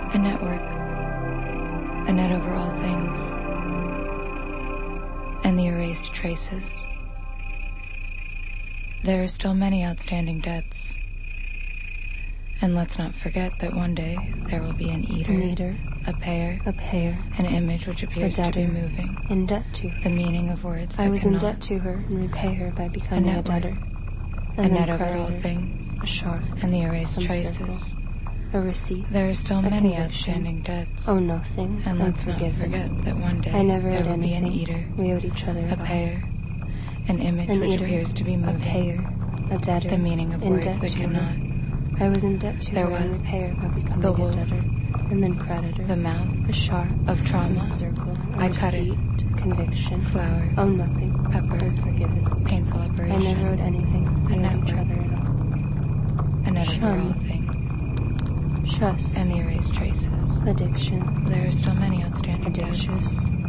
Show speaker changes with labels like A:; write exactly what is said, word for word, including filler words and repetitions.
A: A network. A net over all things. And the erased traces. There are still many outstanding debts. And let's not forget that one day there will be an eater,
B: An eater,
A: a payer,
B: a payer,
A: an image which appears
B: a
A: to be
B: debtor,
A: moving,
B: in debt to her.
A: the meaning of words that
B: I was in
A: cannot.
B: debt to her and repay her by becoming a,
A: network,
B: debtor.
A: A
B: And
A: net
B: then
A: over all
B: creditor,
A: things,
B: a shark,
A: and the erased
B: some
A: traces.
B: circle, a receipt,
A: There are still
B: a
A: many
B: conviction.
A: outstanding debts.
B: Oh, nothing,
A: And let's not
B: unforgiven.
A: forget that one day
B: I never
A: there
B: owed
A: will be
B: anything.
A: an eater,
B: We owed each other
A: a
B: it all.
A: payer, an image
B: An
A: which
B: eater,
A: appears to be moving,
B: a payer, a debtor,
A: the meaning of
B: in
A: words
B: debt
A: that
B: to
A: cannot.
B: her. I was in debt to
A: There
B: her and
A: was
B: repay her by becoming
A: the
B: a
A: wolf,
B: debtor, and then creditor,
A: the mouth,
B: a shark,
A: of trauma.
B: some circle, a
A: I cut it.
B: receipt, conviction,
A: flour,
B: oh, nothing,
A: pepper,
B: unforgiven.
A: painful
B: I
A: operation,
B: never owed anything. We
A: a
B: owed each
A: network,
B: other it all.
A: a net over
B: Shun.
A: all things,
B: Trust,
A: and the erased traces.
B: addiction,
A: There are still many outstanding debts.
B: addictious,